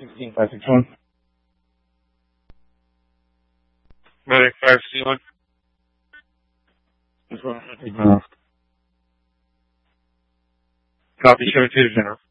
16561. Medic 5C1. This one, take me off. Copy, show 2 General.